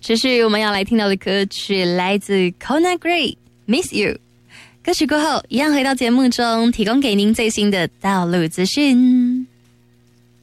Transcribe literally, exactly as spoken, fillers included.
这是我们要来听到的歌曲，来自 Conan Gray Miss You。歌曲过后，一样回到节目中，提供给您最新的道路资讯。